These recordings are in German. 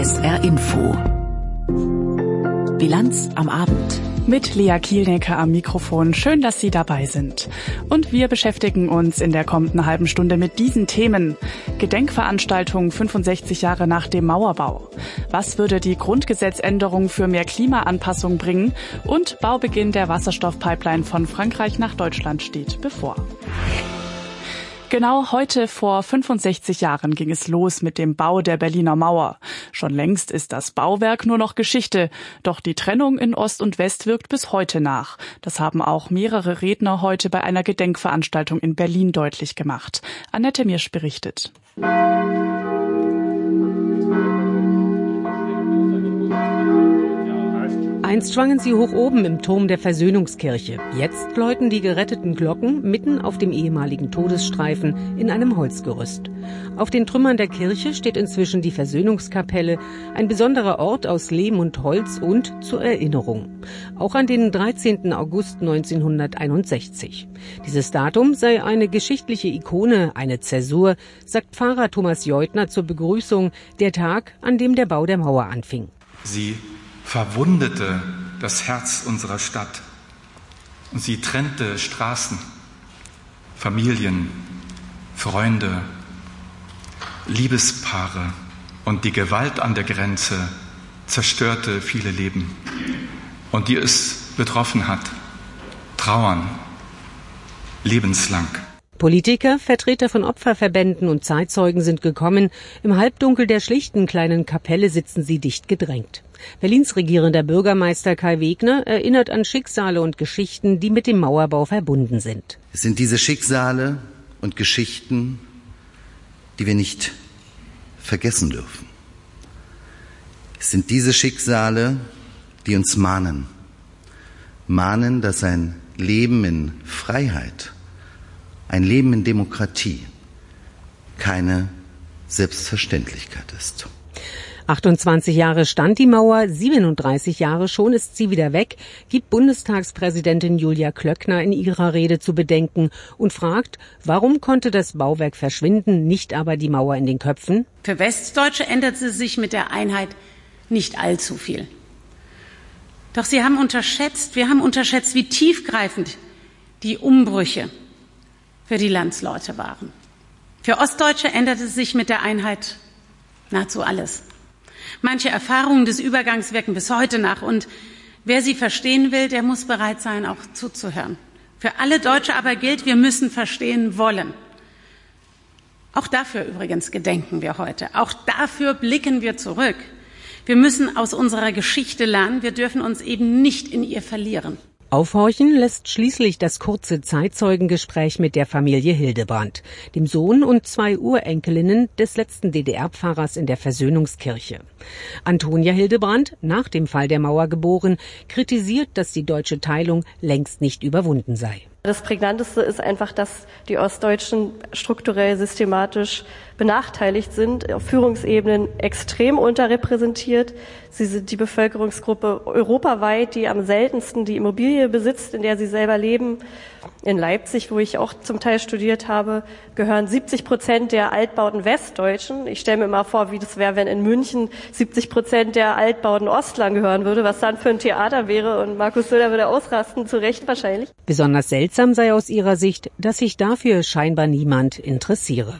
SR Info. Bilanz am Abend. Mit Lea Kielnecker am Mikrofon. Schön, dass Sie dabei sind. Und wir beschäftigen uns in der kommenden halben Stunde mit diesen Themen. Gedenkveranstaltung 65 Jahre nach dem Mauerbau. Was würde die Grundgesetzänderung für mehr Klimaanpassung bringen? Und Baubeginn der Wasserstoffpipeline von Frankreich nach Deutschland steht bevor. Genau heute vor 65 Jahren ging es los mit dem Bau der Berliner Mauer. Schon längst ist das Bauwerk nur noch Geschichte. Doch die Trennung in Ost und West wirkt bis heute nach. Das haben auch mehrere Redner heute bei einer Gedenkveranstaltung in Berlin deutlich gemacht. Annette Mirsch berichtet. Einst schwangen sie hoch oben im Turm der Versöhnungskirche. Jetzt läuten die geretteten Glocken mitten auf dem ehemaligen Todesstreifen in einem Holzgerüst. Auf den Trümmern der Kirche steht inzwischen die Versöhnungskapelle, ein besonderer Ort aus Lehm und Holz und zur Erinnerung. Auch an den 13. August 1961. Dieses Datum sei eine geschichtliche Ikone, eine Zäsur, sagt Pfarrer Thomas Jeutner zur Begrüßung, der Tag, an dem der Bau der Mauer anfing. Sie verwundete das Herz unserer Stadt und sie trennte Straßen, Familien, Freunde, Liebespaare und die Gewalt an der Grenze zerstörte viele Leben. Und die es betroffen hat, trauern lebenslang. Politiker, Vertreter von Opferverbänden und Zeitzeugen sind gekommen. Im Halbdunkel der schlichten kleinen Kapelle sitzen sie dicht gedrängt. Berlins regierender Bürgermeister Kai Wegner erinnert an Schicksale und Geschichten, die mit dem Mauerbau verbunden sind. Es sind diese Schicksale und Geschichten, die wir nicht vergessen dürfen. Es sind diese Schicksale, die uns mahnen, dass ein Leben in Freiheit, ein Leben in Demokratie keine Selbstverständlichkeit ist. 28 Jahre stand die Mauer, 37 Jahre schon ist sie wieder weg, gibt Bundestagspräsidentin Julia Klöckner in ihrer Rede zu bedenken und fragt, warum konnte das Bauwerk verschwinden, nicht aber die Mauer in den Köpfen? Für Westdeutsche änderte sich mit der Einheit nicht allzu viel. Doch wir haben unterschätzt, wie tiefgreifend die Umbrüche für die Landsleute waren. Für Ostdeutsche änderte sich mit der Einheit nahezu alles. Manche Erfahrungen des Übergangs wirken bis heute nach und wer sie verstehen will, der muss bereit sein, auch zuzuhören. Für alle Deutsche aber gilt, wir müssen verstehen wollen. Auch dafür übrigens gedenken wir heute. Auch dafür blicken wir zurück. Wir müssen aus unserer Geschichte lernen. Wir dürfen uns eben nicht in ihr verlieren. Aufhorchen lässt schließlich das kurze Zeitzeugengespräch mit der Familie Hildebrand, dem Sohn und 2 Urenkelinnen des letzten DDR-Pfarrers in der Versöhnungskirche. Antonia Hildebrand, nach dem Fall der Mauer geboren, kritisiert, dass die deutsche Teilung längst nicht überwunden sei. Das Prägnanteste ist einfach, dass die Ostdeutschen strukturell systematisch benachteiligt sind, auf Führungsebenen extrem unterrepräsentiert. Sie sind die Bevölkerungsgruppe europaweit, die am seltensten die Immobilie besitzt, in der sie selber leben. In Leipzig, wo ich auch zum Teil studiert habe, gehören 70% der Altbauten Westdeutschen. Ich stelle mir mal vor, wie das wäre, wenn in München 70% der Altbauten Ostlern gehören würde, was dann für ein Theater wäre. Und Markus Söder würde ausrasten, zu Recht wahrscheinlich. Besonders seltsam sei aus ihrer Sicht, dass sich dafür scheinbar niemand interessiere.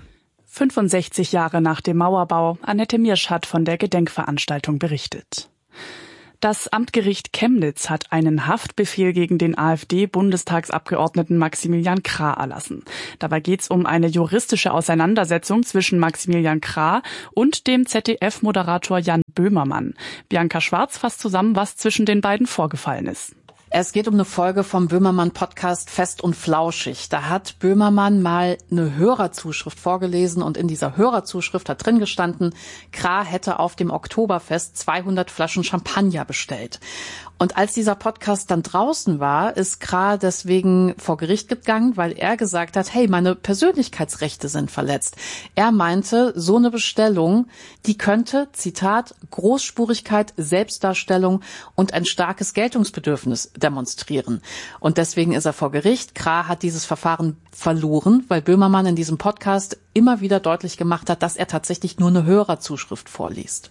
65 Jahre nach dem Mauerbau, Annette Mirsch hat von der Gedenkveranstaltung berichtet. Das Amtsgericht Chemnitz hat einen Haftbefehl gegen den AfD-Bundestagsabgeordneten Maximilian Krah erlassen. Dabei geht es um eine juristische Auseinandersetzung zwischen Maximilian Krah und dem ZDF-Moderator Jan Böhmermann. Bianca Schwarz fasst zusammen, was zwischen den beiden vorgefallen ist. Es geht um eine Folge vom Böhmermann-Podcast Fest und Flauschig. Da hat Böhmermann mal eine Hörerzuschrift vorgelesen und in dieser Hörerzuschrift hat drin gestanden, Krah hätte auf dem Oktoberfest 200 Flaschen Champagner bestellt. Und als dieser Podcast dann draußen war, ist Krah deswegen vor Gericht gegangen, weil er gesagt hat, hey, meine Persönlichkeitsrechte sind verletzt. Er meinte, so eine Bestellung, die könnte, Zitat, Großspurigkeit, Selbstdarstellung und ein starkes Geltungsbedürfnis demonstrieren. Und deswegen ist er vor Gericht. Krah hat dieses Verfahren verloren, weil Böhmermann in diesem Podcast immer wieder deutlich gemacht hat, dass er tatsächlich nur eine Hörerzuschrift vorliest.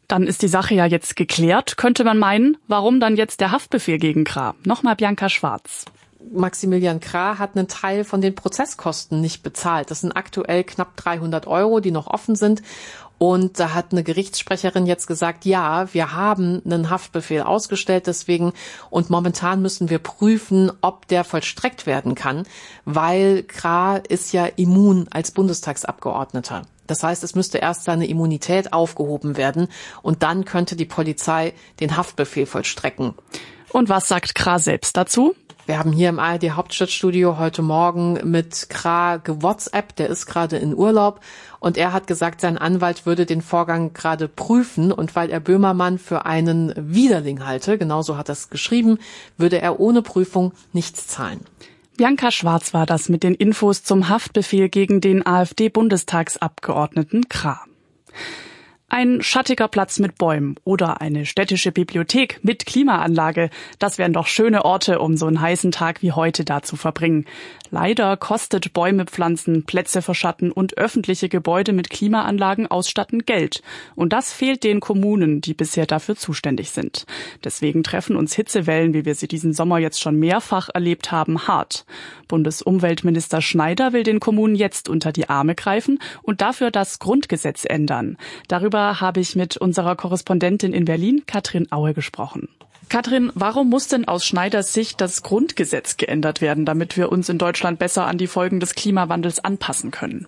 Dann ist die Sache ja jetzt geklärt, könnte man meinen. Warum dann jetzt der Haftbefehl gegen Krah? Nochmal Bianca Schwarz. Maximilian Krah hat einen Teil von den Prozesskosten nicht bezahlt. Das sind aktuell knapp 300 €, die noch offen sind. Und da hat eine Gerichtssprecherin jetzt gesagt, ja, wir haben einen Haftbefehl ausgestellt deswegen und momentan müssen wir prüfen, ob der vollstreckt werden kann, weil Krah ist ja immun als Bundestagsabgeordneter. Das heißt, es müsste erst seine Immunität aufgehoben werden und dann könnte die Polizei den Haftbefehl vollstrecken. Und was sagt Krah selbst dazu? Wir haben hier im ARD Hauptstadtstudio heute Morgen mit Krah gewhatsappt, der ist gerade in Urlaub und er hat gesagt, sein Anwalt würde den Vorgang gerade prüfen und weil er Böhmermann für einen Widerling halte, genauso hat er es geschrieben, würde er ohne Prüfung nichts zahlen. Bianca Schwarz war das mit den Infos zum Haftbefehl gegen den AfD-Bundestagsabgeordneten Krah. Ein schattiger Platz mit Bäumen oder eine städtische Bibliothek mit Klimaanlage, das wären doch schöne Orte, um so einen heißen Tag wie heute da zu verbringen. Leider kostet Bäume pflanzen, Plätze verschatten und öffentliche Gebäude mit Klimaanlagen ausstatten Geld. Und das fehlt den Kommunen, die bisher dafür zuständig sind. Deswegen treffen uns Hitzewellen, wie wir sie diesen Sommer jetzt schon mehrfach erlebt haben, hart. Bundesumweltminister Schneider will den Kommunen jetzt unter die Arme greifen und dafür das Grundgesetz ändern. Darüber habe ich mit unserer Korrespondentin in Berlin, Katrin Aue, gesprochen. Katrin, warum muss denn aus Schneiders Sicht das Grundgesetz geändert werden, damit wir uns in Deutschland besser an die Folgen des Klimawandels anpassen können?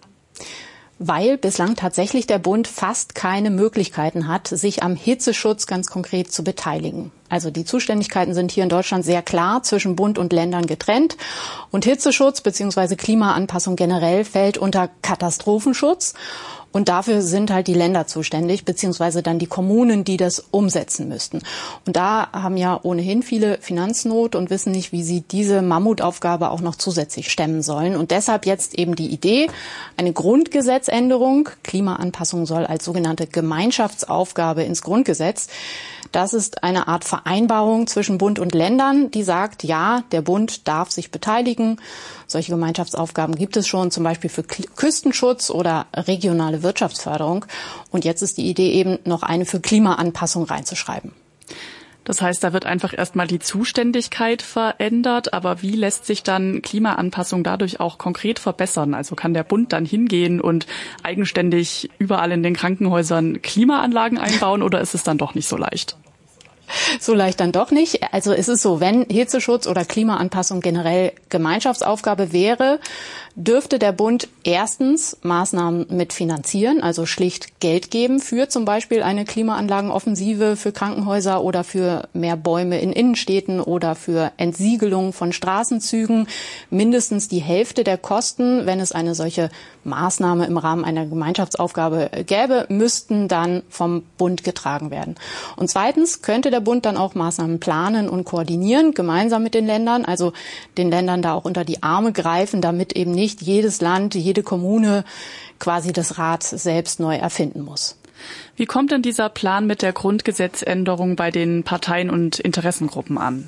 Weil bislang tatsächlich der Bund fast keine Möglichkeiten hat, sich am Hitzeschutz ganz konkret zu beteiligen. Also die Zuständigkeiten sind hier in Deutschland sehr klar zwischen Bund und Ländern getrennt. Und Hitzeschutz bzw. Klimaanpassung generell fällt unter Katastrophenschutz. Und dafür sind halt die Länder zuständig, beziehungsweise dann die Kommunen, die das umsetzen müssten. Und da haben ja ohnehin viele Finanznot und wissen nicht, wie sie diese Mammutaufgabe auch noch zusätzlich stemmen sollen. Und deshalb jetzt eben die Idee, eine Grundgesetzänderung. Klimaanpassung soll als sogenannte Gemeinschaftsaufgabe ins Grundgesetz. Das ist eine Art Vereinbarung zwischen Bund und Ländern, die sagt, ja, der Bund darf sich beteiligen. Solche Gemeinschaftsaufgaben gibt es schon, zum Beispiel für Küstenschutz oder regionale Wirtschaftsförderung. Und jetzt ist die Idee eben, noch eine für Klimaanpassung reinzuschreiben. Das heißt, da wird einfach erstmal die Zuständigkeit verändert. Aber wie lässt sich dann Klimaanpassung dadurch auch konkret verbessern? Also kann der Bund dann hingehen und eigenständig überall in den Krankenhäusern Klimaanlagen einbauen oder ist es dann doch nicht so leicht? So leicht dann doch nicht. Also es ist so, wenn Hitzeschutz oder Klimaanpassung generell Gemeinschaftsaufgabe wäre, dürfte der Bund erstens Maßnahmen mitfinanzieren, also schlicht Geld geben für zum Beispiel eine Klimaanlagenoffensive für Krankenhäuser oder für mehr Bäume in Innenstädten oder für Entsiegelung von Straßenzügen. Mindestens die Hälfte der Kosten, wenn es eine solche Maßnahme im Rahmen einer Gemeinschaftsaufgabe gäbe, müssten dann vom Bund getragen werden. Und zweitens könnte der Bund dann auch Maßnahmen planen und koordinieren, gemeinsam mit den Ländern, also den Ländern da auch unter die Arme greifen, damit eben nicht jedes Land, jede Kommune quasi das Rad selbst neu erfinden muss. Wie kommt denn dieser Plan mit der Grundgesetzänderung bei den Parteien und Interessengruppen an?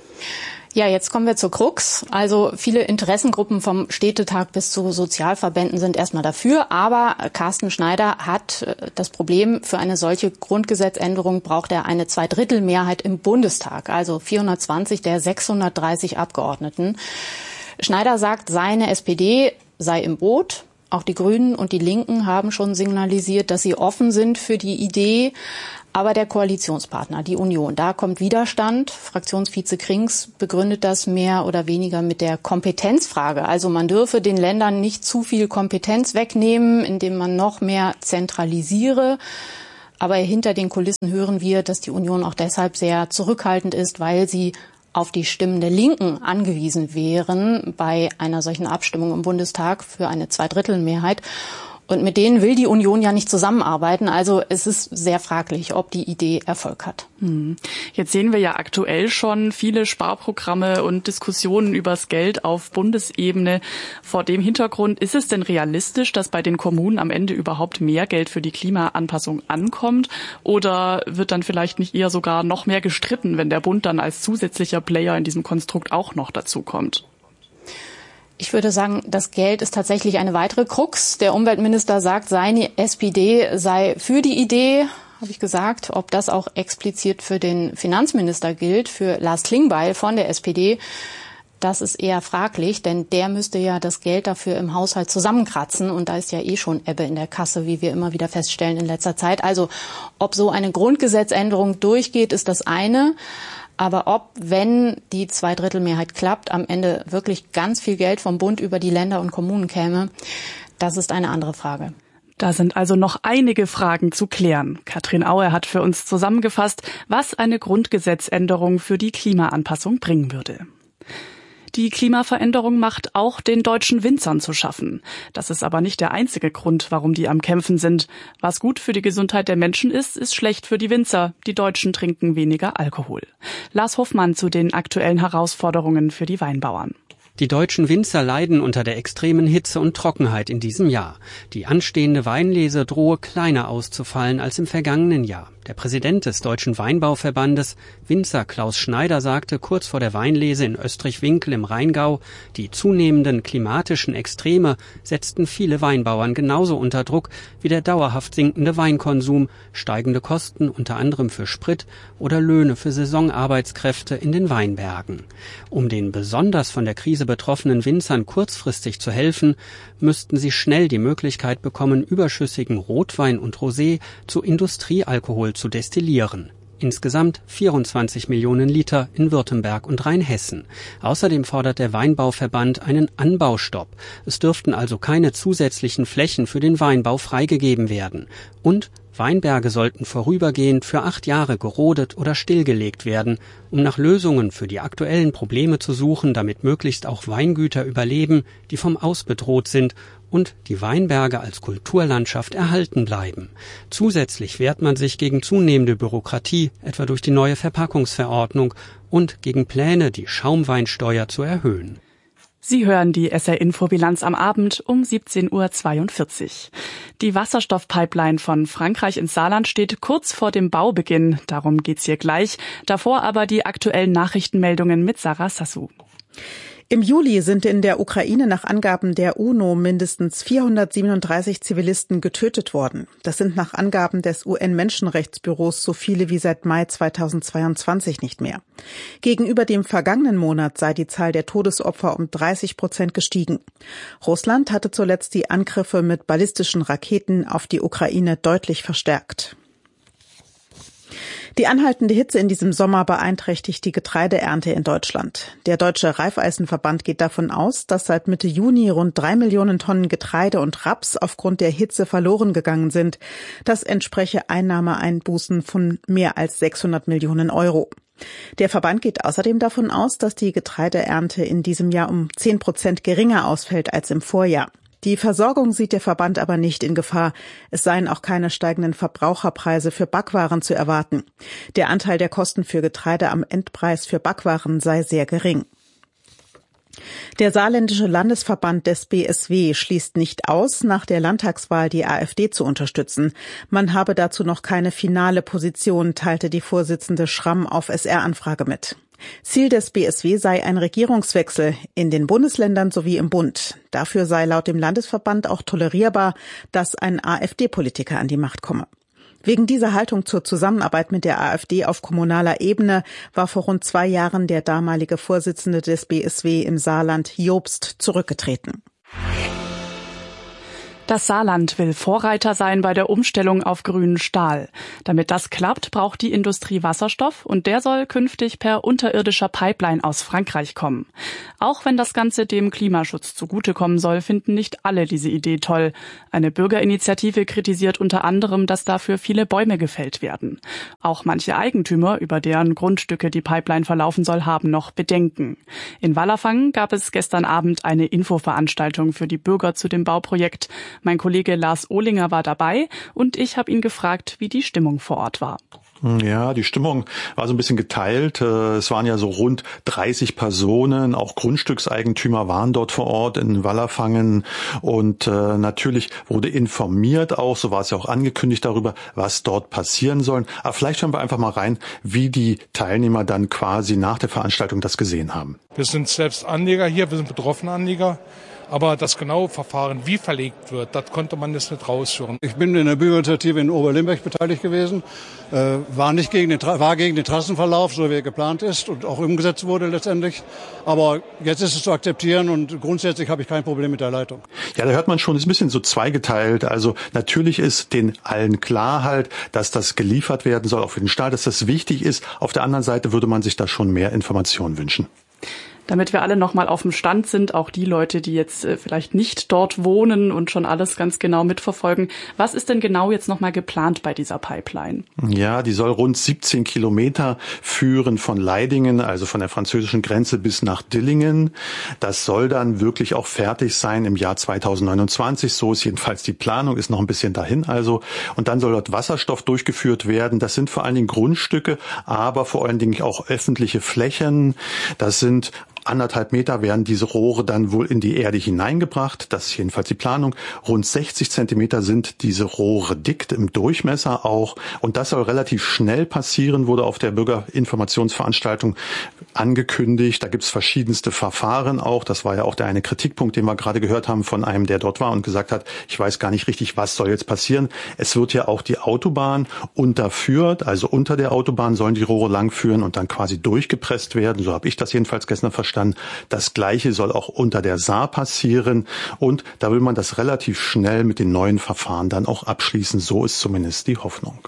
Ja, jetzt kommen wir zur Krux. Also viele Interessengruppen vom Städtetag bis zu Sozialverbänden sind erstmal dafür. Aber Carsten Schneider hat das Problem, für eine solche Grundgesetzänderung braucht er eine Zweidrittelmehrheit im Bundestag, also 420 der 630 Abgeordneten. Schneider sagt, seine SPD sei im Boot. Auch die Grünen und die Linken haben schon signalisiert, dass sie offen sind für die Idee. Aber der Koalitionspartner, die Union, da kommt Widerstand. Fraktionsvize Krings begründet das mehr oder weniger mit der Kompetenzfrage. Also man dürfe den Ländern nicht zu viel Kompetenz wegnehmen, indem man noch mehr zentralisiere. Aber hinter den Kulissen hören wir, dass die Union auch deshalb sehr zurückhaltend ist, weil sie auf die Stimmen der Linken angewiesen wären bei einer solchen Abstimmung im Bundestag für eine Zweidrittelmehrheit. Und mit denen will die Union ja nicht zusammenarbeiten. Also es ist sehr fraglich, ob die Idee Erfolg hat. Jetzt sehen wir ja aktuell schon viele Sparprogramme und Diskussionen übers Geld auf Bundesebene. Vor dem Hintergrund, ist es denn realistisch, dass bei den Kommunen am Ende überhaupt mehr Geld für die Klimaanpassung ankommt? Oder wird dann vielleicht nicht eher sogar noch mehr gestritten, wenn der Bund dann als zusätzlicher Player in diesem Konstrukt auch noch dazu kommt? Ich würde sagen, das Geld ist tatsächlich eine weitere Krux. Der Umweltminister sagt, seine SPD sei für die Idee, habe ich gesagt. Ob das auch explizit für den Finanzminister gilt, für Lars Klingbeil von der SPD, das ist eher fraglich, denn der müsste ja das Geld dafür im Haushalt zusammenkratzen. Und da ist ja schon Ebbe in der Kasse, wie wir immer wieder feststellen in letzter Zeit. Also ob so eine Grundgesetzänderung durchgeht, ist das eine. Aber ob, wenn die Zweidrittelmehrheit klappt, am Ende wirklich ganz viel Geld vom Bund über die Länder und Kommunen käme, das ist eine andere Frage. Da sind also noch einige Fragen zu klären. Katrin Auer hat für uns zusammengefasst, was eine Grundgesetzänderung für die Klimaanpassung bringen würde. Die Klimaveränderung macht auch den deutschen Winzern zu schaffen. Das ist aber nicht der einzige Grund, warum die am Kämpfen sind. Was gut für die Gesundheit der Menschen ist, ist schlecht für die Winzer. Die Deutschen trinken weniger Alkohol. Lars Hofmann zu den aktuellen Herausforderungen für die Weinbauern. Die deutschen Winzer leiden unter der extremen Hitze und Trockenheit in diesem Jahr. Die anstehende Weinlese drohe kleiner auszufallen als im vergangenen Jahr. Der Präsident des Deutschen Weinbauverbandes, Winzer Klaus Schneider, sagte kurz vor der Weinlese in Österreich-Winkel im Rheingau, die zunehmenden klimatischen Extreme setzten viele Weinbauern genauso unter Druck wie der dauerhaft sinkende Weinkonsum, steigende Kosten unter anderem für Sprit oder Löhne für Saisonarbeitskräfte in den Weinbergen. Um den besonders von der Krise betroffenen Winzern kurzfristig zu helfen, müssten sie schnell die Möglichkeit bekommen, überschüssigen Rotwein und Rosé zu Industriealkohol zu destillieren. Insgesamt 24 Millionen Liter in Württemberg und Rheinhessen. Außerdem fordert der Weinbauverband einen Anbaustopp. Es dürften also keine zusätzlichen Flächen für den Weinbau freigegeben werden. Und Weinberge sollten vorübergehend für 8 Jahre gerodet oder stillgelegt werden, um nach Lösungen für die aktuellen Probleme zu suchen, damit möglichst auch Weingüter überleben, die vom Aus bedroht sind und die Weinberge als Kulturlandschaft erhalten bleiben. Zusätzlich wehrt man sich gegen zunehmende Bürokratie, etwa durch die neue Verpackungsverordnung und gegen Pläne, die Schaumweinsteuer zu erhöhen. Sie hören die SR-Info-Bilanz am Abend um 17:42 Uhr. Die Wasserstoffpipeline von Frankreich ins Saarland steht kurz vor dem Baubeginn. Darum geht's hier gleich. Davor aber die aktuellen Nachrichtenmeldungen mit Sarah Sassou. Im Juli sind in der Ukraine nach Angaben der UNO mindestens 437 Zivilisten getötet worden. Das sind nach Angaben des UN-Menschenrechtsbüros so viele wie seit Mai 2022 nicht mehr. Gegenüber dem vergangenen Monat sei die Zahl der Todesopfer um 30% gestiegen. Russland hatte zuletzt die Angriffe mit ballistischen Raketen auf die Ukraine deutlich verstärkt. Die anhaltende Hitze in diesem Sommer beeinträchtigt die Getreideernte in Deutschland. Der Deutsche Reifeisenverband geht davon aus, dass seit Mitte Juni rund 3 Millionen Tonnen Getreide und Raps aufgrund der Hitze verloren gegangen sind. Das entspreche Einnahmeeinbußen von mehr als 600 Millionen Euro. Der Verband geht außerdem davon aus, dass die Getreideernte in diesem Jahr um 10% geringer ausfällt als im Vorjahr. Die Versorgung sieht der Verband aber nicht in Gefahr. Es seien auch keine steigenden Verbraucherpreise für Backwaren zu erwarten. Der Anteil der Kosten für Getreide am Endpreis für Backwaren sei sehr gering. Der saarländische Landesverband des BSW schließt nicht aus, nach der Landtagswahl die AfD zu unterstützen. Man habe dazu noch keine finale Position, teilte die Vorsitzende Schramm auf SR-Anfrage mit. Ziel des BSW sei ein Regierungswechsel in den Bundesländern sowie im Bund. Dafür sei laut dem Landesverband auch tolerierbar, dass ein AfD-Politiker an die Macht komme. Wegen dieser Haltung zur Zusammenarbeit mit der AfD auf kommunaler Ebene war vor rund 2 Jahren der damalige Vorsitzende des BSW im Saarland, Jobst, zurückgetreten. Das Saarland will Vorreiter sein bei der Umstellung auf grünen Stahl. Damit das klappt, braucht die Industrie Wasserstoff und der soll künftig per unterirdischer Pipeline aus Frankreich kommen. Auch wenn das Ganze dem Klimaschutz zugutekommen soll, finden nicht alle diese Idee toll. Eine Bürgerinitiative kritisiert unter anderem, dass dafür viele Bäume gefällt werden. Auch manche Eigentümer, über deren Grundstücke die Pipeline verlaufen soll, haben noch Bedenken. In Wallerfangen gab es gestern Abend eine Infoveranstaltung für die Bürger zu dem Bauprojekt. Mein Kollege Lars Ohlinger war dabei und ich habe ihn gefragt, wie die Stimmung vor Ort war. Ja, die Stimmung war so ein bisschen geteilt. Es waren ja so rund 30 Personen, auch Grundstückseigentümer waren dort vor Ort in Wallerfangen und natürlich wurde informiert auch, so war es ja auch angekündigt darüber, was dort passieren soll. Aber vielleicht hören wir einfach mal rein, wie die Teilnehmer dann quasi nach der Veranstaltung das gesehen haben. Wir sind selbst Anleger hier, wir sind betroffene Anleger. Aber das genaue Verfahren, wie verlegt wird, das konnte man jetzt nicht raushören. Ich bin in der Bürgerinitiative in Oberlimberg beteiligt gewesen, war gegen den Trassenverlauf, so wie er geplant ist und auch umgesetzt wurde letztendlich. Aber jetzt ist es zu akzeptieren und grundsätzlich habe ich kein Problem mit der Leitung. Ja, da hört man schon, ist ein bisschen so zweigeteilt. Also natürlich ist den allen klar halt, dass das geliefert werden soll, auch für den Staat, dass das wichtig ist. Auf der anderen Seite würde man sich da schon mehr Informationen wünschen. Damit wir alle nochmal auf dem Stand sind, auch die Leute, die jetzt vielleicht nicht dort wohnen und schon alles ganz genau mitverfolgen. Was ist denn genau jetzt nochmal geplant bei dieser Pipeline? Ja, die soll rund 17 Kilometer führen von Leidingen, also von der französischen Grenze bis nach Dillingen. Das soll dann wirklich auch fertig sein im Jahr 2029. So ist jedenfalls die Planung, ist noch ein bisschen dahin also. Und dann soll dort Wasserstoff durchgeführt werden. Das sind vor allen Dingen Grundstücke, aber vor allen Dingen auch öffentliche Flächen. Das sind 1,5 Meter werden diese Rohre dann wohl in die Erde hineingebracht. Das ist jedenfalls die Planung. Rund 60 Zentimeter sind diese Rohre dick im Durchmesser auch. Und das soll relativ schnell passieren, wurde auf der Bürgerinformationsveranstaltung angekündigt. Da gibt es verschiedenste Verfahren auch. Das war ja auch der eine Kritikpunkt, den wir gerade gehört haben von einem, der dort war und gesagt hat, ich weiß gar nicht richtig, was soll jetzt passieren. Es wird ja auch die Autobahn unterführt, also unter der Autobahn sollen die Rohre langführen und dann quasi durchgepresst werden. So habe ich das jedenfalls gestern verstanden. Das Gleiche soll auch unter der Saar passieren und da will man das relativ schnell mit den neuen Verfahren dann auch abschließen. So ist zumindest die Hoffnung.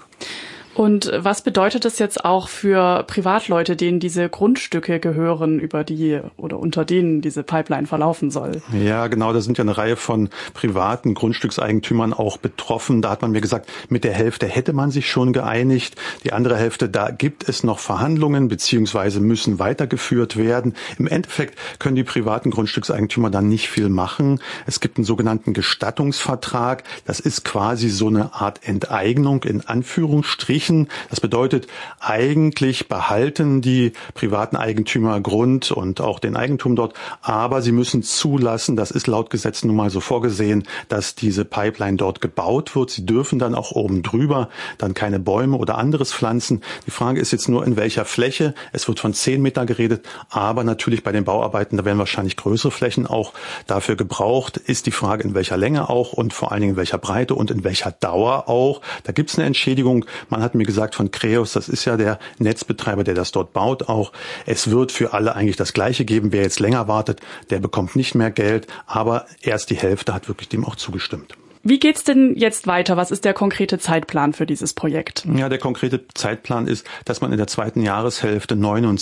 Und was bedeutet das jetzt auch für Privatleute, denen diese Grundstücke gehören, über die oder unter denen diese Pipeline verlaufen soll? Ja, genau, da sind ja eine Reihe von privaten Grundstückseigentümern auch betroffen. Da hat man mir gesagt, mit der Hälfte hätte man sich schon geeinigt. Die andere Hälfte, da gibt es noch Verhandlungen beziehungsweise müssen weitergeführt werden. Im Endeffekt können die privaten Grundstückseigentümer dann nicht viel machen. Es gibt einen sogenannten Gestattungsvertrag. Das ist quasi so eine Art Enteignung in Anführungsstrichen. Das bedeutet, eigentlich behalten die privaten Eigentümer Grund und auch den Eigentum dort, aber sie müssen zulassen, das ist laut Gesetz nun mal so vorgesehen, dass diese Pipeline dort gebaut wird. Sie dürfen dann auch oben drüber dann keine Bäume oder anderes pflanzen. Die Frage ist jetzt nur, in welcher Fläche. Es wird von 10 Meter geredet, aber natürlich bei den Bauarbeiten, da werden wahrscheinlich größere Flächen auch dafür gebraucht. Ist die Frage, in welcher Länge auch und vor allen Dingen in welcher Breite und in welcher Dauer auch. Da gibt es eine Entschädigung. Man hat mir gesagt von Creus, das ist ja der Netzbetreiber, der das dort baut auch. Es wird für alle eigentlich das Gleiche geben. Wer jetzt länger wartet, der bekommt nicht mehr Geld, aber erst die Hälfte hat wirklich dem auch zugestimmt. Wie geht's denn jetzt weiter? Was ist der konkrete Zeitplan für dieses Projekt? Ja, der konkrete Zeitplan ist, dass man in der zweiten Jahreshälfte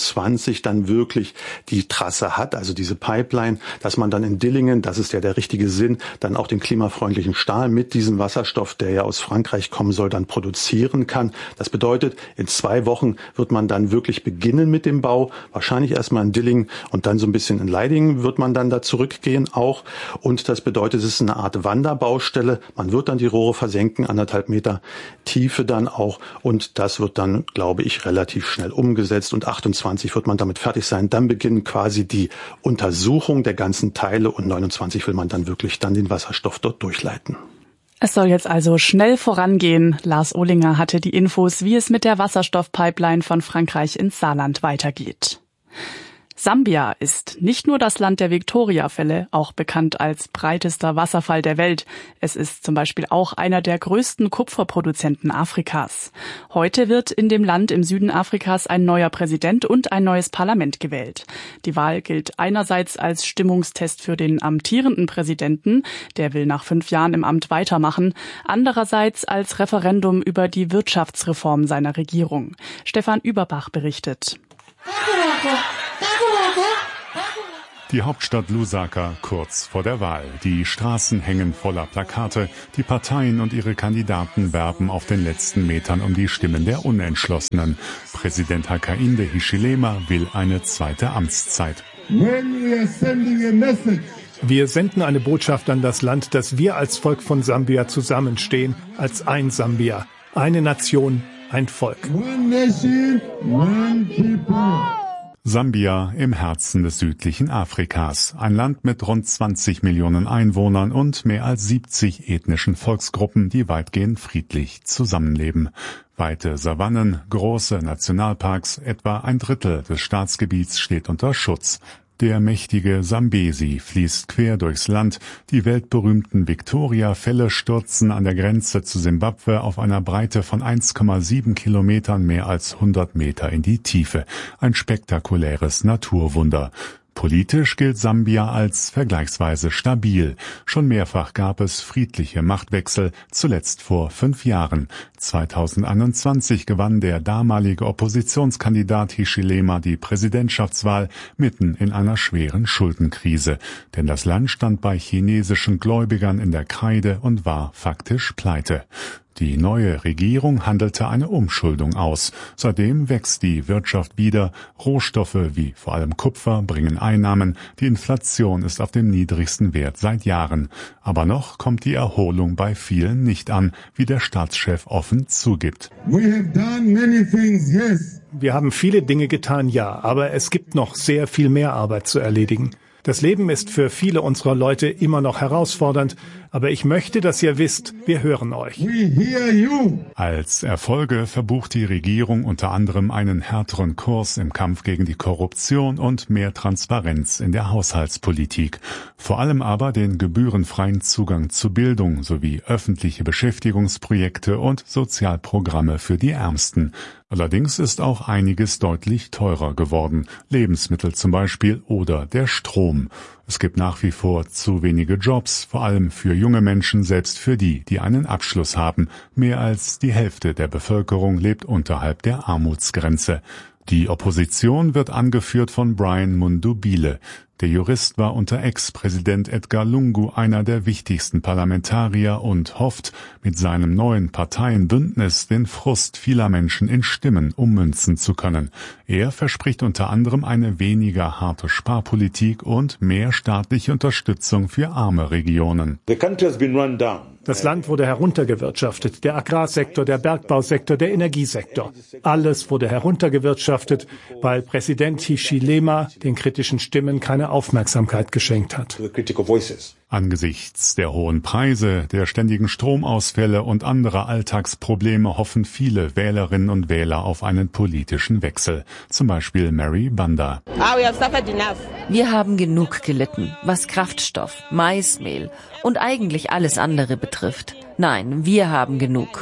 29 dann wirklich die Trasse hat, also diese Pipeline, dass man dann in Dillingen, das ist ja der richtige Sinn, dann auch den klimafreundlichen Stahl mit diesem Wasserstoff, der ja aus Frankreich kommen soll, dann produzieren kann. Das bedeutet, in 2 Wochen wird man dann wirklich beginnen mit dem Bau, wahrscheinlich erstmal in Dillingen und dann so ein bisschen in Leidingen wird man dann da zurückgehen auch. Und das bedeutet, es ist eine Art Wanderbaustelle. Man wird dann die Rohre versenken, 1,5 Meter Tiefe dann auch. Und das wird dann, glaube ich, relativ schnell umgesetzt. Und 28 wird man damit fertig sein. Dann beginnen quasi die Untersuchung der ganzen Teile. Und 29 will man dann wirklich dann den Wasserstoff dort durchleiten. Es soll jetzt also schnell vorangehen. Lars Ohlinger hatte die Infos, wie es mit der Wasserstoffpipeline von Frankreich ins Saarland weitergeht. Sambia ist nicht nur das Land der Victoria-Fälle, auch bekannt als breitester Wasserfall der Welt. Es ist zum Beispiel auch einer der größten Kupferproduzenten Afrikas. Heute wird in dem Land im Süden Afrikas ein neuer Präsident und ein neues Parlament gewählt. Die Wahl gilt einerseits als Stimmungstest für den amtierenden Präsidenten, der will nach 5 Jahren im Amt weitermachen, andererseits als Referendum über die Wirtschaftsreform seiner Regierung. Stefan Überbach berichtet. Die Hauptstadt Lusaka kurz vor der Wahl. Die Straßen hängen voller Plakate. Die Parteien und ihre Kandidaten werben auf den letzten Metern um die Stimmen der Unentschlossenen. Präsident Hakainde Hichilema will eine zweite Amtszeit. Wir senden eine Botschaft an das Land, dass wir als Volk von Sambia zusammenstehen, als ein Sambia, eine Nation, ein Volk. One nation, one people. Sambia im Herzen des südlichen Afrikas. Ein Land mit rund 20 Millionen Einwohnern und mehr als 70 ethnischen Volksgruppen, die weitgehend friedlich zusammenleben. Weite Savannen, große Nationalparks, etwa 1/3 des Staatsgebiets steht unter Schutz. Der mächtige Sambesi fließt quer durchs Land. Die weltberühmten Victoria-Fälle stürzen an der Grenze zu Simbabwe auf einer Breite von 1,7 Kilometern mehr als 100 Meter in die Tiefe. Ein spektakuläres Naturwunder. Politisch gilt Sambia als vergleichsweise stabil. Schon mehrfach gab es friedliche Machtwechsel, zuletzt vor 5 Jahren. 2021 gewann der damalige Oppositionskandidat Hichilema die Präsidentschaftswahl mitten in einer schweren Schuldenkrise. Denn das Land stand bei chinesischen Gläubigern in der Kreide und war faktisch pleite. Die neue Regierung handelte eine Umschuldung aus. Seitdem wächst die Wirtschaft wieder. Rohstoffe wie vor allem Kupfer bringen Einnahmen. Die Inflation ist auf dem niedrigsten Wert seit Jahren. Aber noch kommt die Erholung bei vielen nicht an, wie der Staatschef offen zugibt. Wir haben viele Dinge getan, ja, aber es gibt noch sehr viel mehr Arbeit zu erledigen. Das Leben ist für viele unserer Leute immer noch herausfordernd, aber ich möchte, dass ihr wisst, wir hören euch. Als Erfolge verbucht die Regierung unter anderem einen härteren Kurs im Kampf gegen die Korruption und mehr Transparenz in der Haushaltspolitik. Vor allem aber den gebührenfreien Zugang zu Bildung sowie öffentliche Beschäftigungsprojekte und Sozialprogramme für die Ärmsten. Allerdings ist auch einiges deutlich teurer geworden, Lebensmittel zum Beispiel oder der Strom. Es gibt nach wie vor zu wenige Jobs, vor allem für junge Menschen, selbst für die, die einen Abschluss haben. Mehr als die Hälfte der Bevölkerung lebt unterhalb der Armutsgrenze. Die Opposition wird angeführt von Brian Mundubile. Der Jurist war unter Ex-Präsident Edgar Lungu einer der wichtigsten Parlamentarier und hofft, mit seinem neuen Parteienbündnis den Frust vieler Menschen in Stimmen ummünzen zu können. Er verspricht unter anderem eine weniger harte Sparpolitik und mehr staatliche Unterstützung für arme Regionen. Das Land wurde heruntergewirtschaftet, der Agrarsektor, der Bergbausektor, der Energiesektor. Alles wurde heruntergewirtschaftet, weil Präsident Hichilema den kritischen Stimmen keine Aufmerksamkeit geschenkt hat. Angesichts der hohen Preise, der ständigen Stromausfälle und anderer Alltagsprobleme hoffen viele Wählerinnen und Wähler auf einen politischen Wechsel. Zum Beispiel Mary Banda. Wir haben genug gelitten, was Kraftstoff, Maismehl und eigentlich alles andere betrifft. Nein, wir haben genug.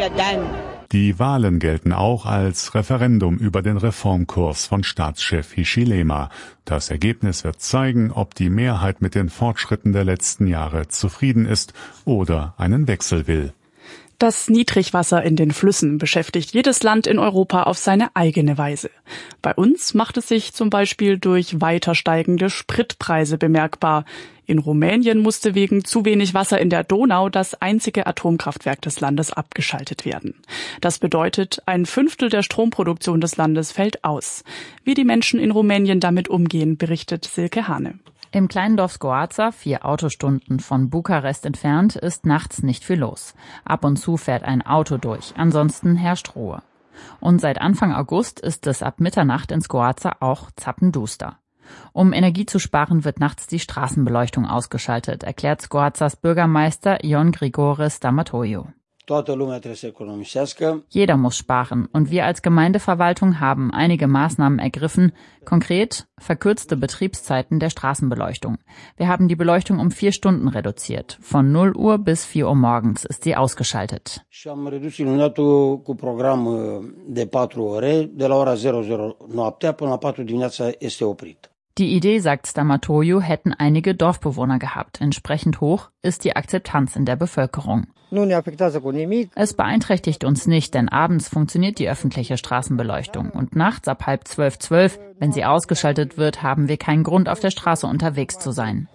Die Wahlen gelten auch als Referendum über den Reformkurs von Staatschef Hichilema. Das Ergebnis wird zeigen, ob die Mehrheit mit den Fortschritten der letzten Jahre zufrieden ist oder einen Wechsel will. Das Niedrigwasser in den Flüssen beschäftigt jedes Land in Europa auf seine eigene Weise. Bei uns macht es sich zum Beispiel durch weiter steigende Spritpreise bemerkbar. In Rumänien musste wegen zu wenig Wasser in der Donau das einzige Atomkraftwerk des Landes abgeschaltet werden. Das bedeutet, 1/5 der Stromproduktion des Landes fällt aus. Wie die Menschen in Rumänien damit umgehen, berichtet Silke Hane. Im kleinen Dorf Scoața, 4 Autostunden von Bukarest entfernt, ist nachts nicht viel los. Ab und zu fährt ein Auto durch, ansonsten herrscht Ruhe. Und seit Anfang August ist es ab Mitternacht in Scoața auch zappenduster. Um Energie zu sparen, wird nachts die Straßenbeleuchtung ausgeschaltet, erklärt Scoațas Bürgermeister Ion Grigore Stamatoiu. Jeder muss sparen und wir als Gemeindeverwaltung haben einige Maßnahmen ergriffen, konkret verkürzte Betriebszeiten der Straßenbeleuchtung. Wir haben die Beleuchtung um 4 Stunden reduziert. Von 0 Uhr bis 4 Uhr morgens ist sie ausgeschaltet. Die Idee, sagt Stamatoiu, hätten einige Dorfbewohner gehabt. Entsprechend hoch ist die Akzeptanz in der Bevölkerung. Es beeinträchtigt uns nicht, denn abends funktioniert die öffentliche Straßenbeleuchtung. Und nachts ab 11:30, wenn sie ausgeschaltet wird, haben wir keinen Grund, auf der Straße unterwegs zu sein.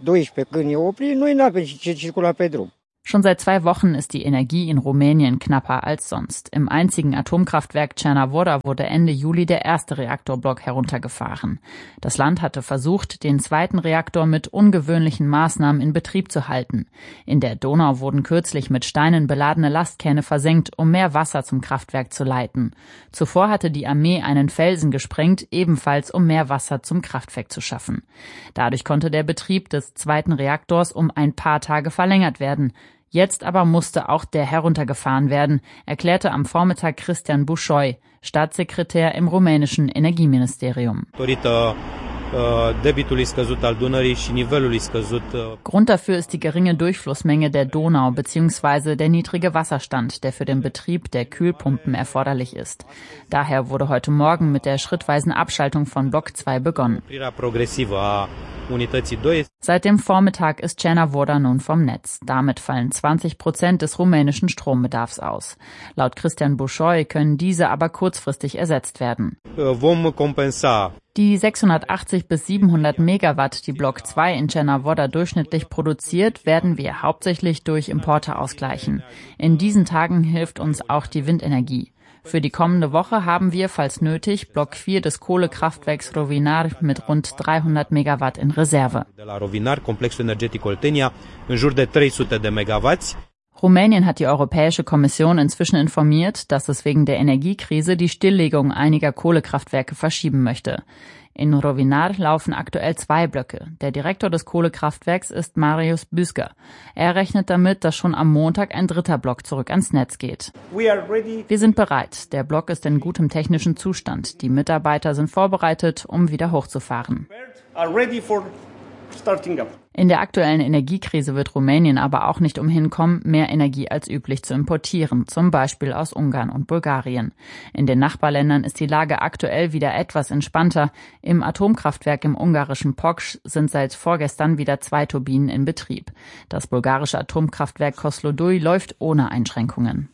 Schon seit 2 Wochen ist die Energie in Rumänien knapper als sonst. Im einzigen Atomkraftwerk Cernavoda wurde Ende Juli der erste Reaktorblock heruntergefahren. Das Land hatte versucht, den zweiten Reaktor mit ungewöhnlichen Maßnahmen in Betrieb zu halten. In der Donau wurden kürzlich mit Steinen beladene Lastkähne versenkt, um mehr Wasser zum Kraftwerk zu leiten. Zuvor hatte die Armee einen Felsen gesprengt, ebenfalls um mehr Wasser zum Kraftwerk zu schaffen. Dadurch konnte der Betrieb des zweiten Reaktors um ein paar Tage verlängert werden. Jetzt aber musste auch der heruntergefahren werden, erklärte am Vormittag Cristian Bușoi, Staatssekretär im rumänischen Energieministerium. Grund dafür ist die geringe Durchflussmenge der Donau bzw. der niedrige Wasserstand, der für den Betrieb der Kühlpumpen erforderlich ist. Daher wurde heute Morgen mit der schrittweisen Abschaltung von Block 2 begonnen. Seit dem Vormittag ist Cernavodă nun vom Netz. Damit fallen 20% des rumänischen Strombedarfs aus. Laut Cristian Bușoi können diese aber kurzfristig ersetzt werden. Die 680 bis 700 Megawatt, die Block 2 in Cernavodă durchschnittlich produziert, werden wir hauptsächlich durch Importe ausgleichen. In diesen Tagen hilft uns auch die Windenergie. Für die kommende Woche haben wir, falls nötig, Block 4 des Kohlekraftwerks Rovinar mit rund 300 Megawatt in Reserve. Rumänien hat die Europäische Kommission inzwischen informiert, dass es wegen der Energiekrise die Stilllegung einiger Kohlekraftwerke verschieben möchte. In Rovinar laufen aktuell 2 Blöcke. Der Direktor des Kohlekraftwerks ist Marius Büsker. Er rechnet damit, dass schon am Montag ein 3. Block zurück ans Netz geht. Wir sind bereit. Der Block ist in gutem technischen Zustand. Die Mitarbeiter sind vorbereitet, um wieder hochzufahren. In der aktuellen Energiekrise wird Rumänien aber auch nicht umhin kommen, mehr Energie als üblich zu importieren, zum Beispiel aus Ungarn und Bulgarien. In den Nachbarländern ist die Lage aktuell wieder etwas entspannter. Im Atomkraftwerk im ungarischen Poksh sind seit vorgestern wieder 2 Turbinen in Betrieb. Das bulgarische Atomkraftwerk Kozloduy läuft ohne Einschränkungen.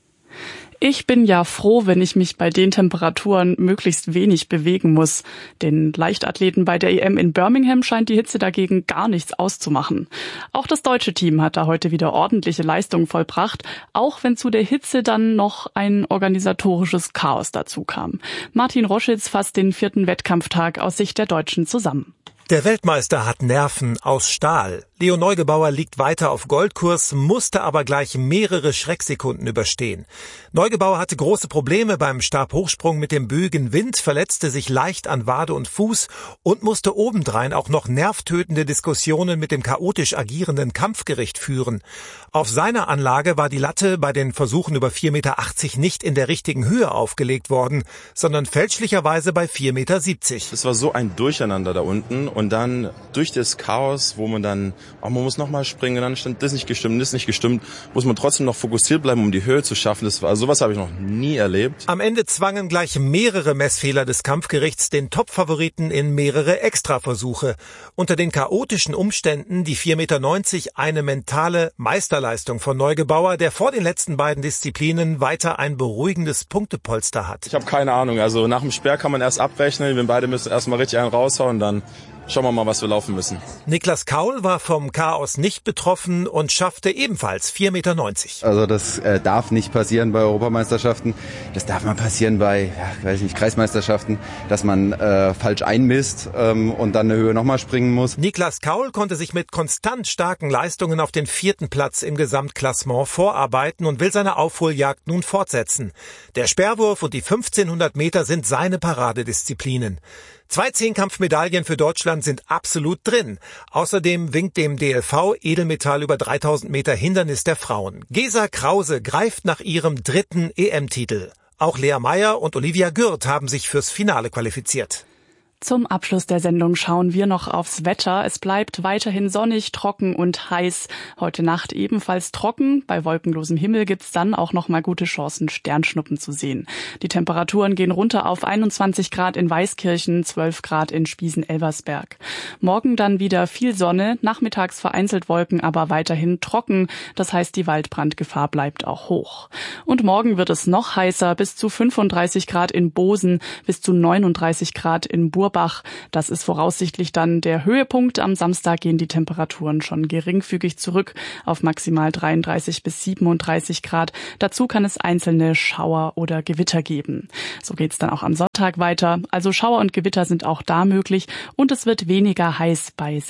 Ich bin ja froh, wenn ich mich bei den Temperaturen möglichst wenig bewegen muss. Den Leichtathleten bei der EM in Birmingham scheint die Hitze dagegen gar nichts auszumachen. Auch das deutsche Team hat da heute wieder ordentliche Leistungen vollbracht, auch wenn zu der Hitze dann noch ein organisatorisches Chaos dazu kam. Martin Roschitz fasst den 4. Wettkampftag aus Sicht der Deutschen zusammen. Der Weltmeister hat Nerven aus Stahl. Leo Neugebauer liegt weiter auf Goldkurs, musste aber gleich mehrere Schrecksekunden überstehen. Neugebauer hatte große Probleme beim Stabhochsprung mit dem böigen Wind, verletzte sich leicht an Wade und Fuß und musste obendrein auch noch nervtötende Diskussionen mit dem chaotisch agierenden Kampfgericht führen. Auf seiner Anlage war die Latte bei den Versuchen über 4,80 Meter nicht in der richtigen Höhe aufgelegt worden, sondern fälschlicherweise bei 4,70 Meter. Es war so ein Durcheinander da unten und dann durch das Chaos, wo man dann man muss nochmal springen, dann stand das nicht gestimmt, muss man trotzdem noch fokussiert bleiben, um die Höhe zu schaffen. Sowas habe ich noch nie erlebt. Am Ende zwangen gleich mehrere Messfehler des Kampfgerichts den Top-Favoriten in mehrere Extraversuche. Unter den chaotischen Umständen die 4,90 Meter eine mentale Meisterleistung von Neugebauer, der vor den letzten beiden Disziplinen weiter ein beruhigendes Punktepolster hat. Ich habe keine Ahnung, also nach dem Sperr kann man erst abrechnen, wir beide müssen erstmal richtig einen raushauen, dann schauen wir mal, was wir laufen müssen. Niklas Kaul war vom Chaos nicht betroffen und schaffte ebenfalls 4,90 Meter. Also das darf nicht passieren bei Europameisterschaften. Das darf mal passieren bei, Kreismeisterschaften, dass man falsch einmisst und dann eine Höhe nochmal springen muss. Niklas Kaul konnte sich mit konstant starken Leistungen auf den 4. Platz im Gesamtklassement vorarbeiten und will seine Aufholjagd nun fortsetzen. Der Sperrwurf und die 1500 Meter sind seine Paradedisziplinen. 2 Zehnkampfmedaillen für Deutschland sind absolut drin. Außerdem winkt dem DLV Edelmetall über 3000 Meter Hindernis der Frauen. Gesa Krause greift nach ihrem 3. EM-Titel. Auch Lea Meyer und Olivia Gürt haben sich fürs Finale qualifiziert. Zum Abschluss der Sendung schauen wir noch aufs Wetter. Es bleibt weiterhin sonnig, trocken und heiß. Heute Nacht ebenfalls trocken. Bei wolkenlosem Himmel gibt's dann auch noch mal gute Chancen, Sternschnuppen zu sehen. Die Temperaturen gehen runter auf 21 Grad in Weißkirchen, 12 Grad in Spiesen-Elversberg. Morgen dann wieder viel Sonne, nachmittags vereinzelt Wolken, aber weiterhin trocken. Das heißt, die Waldbrandgefahr bleibt auch hoch. Und morgen wird es noch heißer, bis zu 35 Grad in Bosen, bis zu 39 Grad in Burbach. Das ist voraussichtlich dann der Höhepunkt. Am Samstag gehen die Temperaturen schon geringfügig zurück auf maximal 33 bis 37 Grad. Dazu kann es einzelne Schauer oder Gewitter geben. So geht's dann auch am Sonntag weiter. Also Schauer und Gewitter sind auch da möglich und es wird weniger heiß bei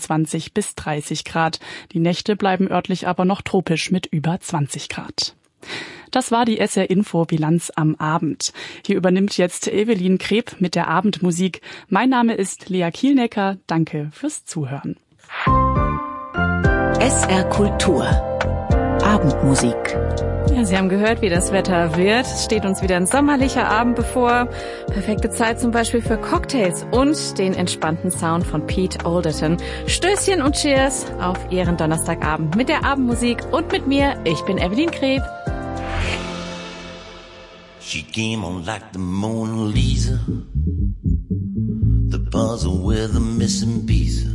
26 bis 30 Grad. Die Nächte bleiben örtlich aber noch tropisch mit über 20 Grad. Das war die SR Info Bilanz am Abend. Hier übernimmt jetzt Evelyn Kreb mit der Abendmusik. Mein Name ist Lea Kielnecker. Danke fürs Zuhören. SR Kultur. Abendmusik. Ja, Sie haben gehört, wie das Wetter wird. Es steht uns wieder ein sommerlicher Abend bevor. Perfekte Zeit zum Beispiel für Cocktails und den entspannten Sound von Pete Alderton. Stößchen und Cheers auf Ihren Donnerstagabend mit der Abendmusik und mit mir. Ich bin Evelyn Kreb. She came on like the Mona Lisa, the puzzle with a missing piece.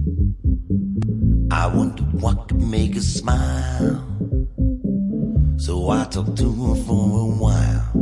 I wonder what could make her smile, so I talked to her for a while.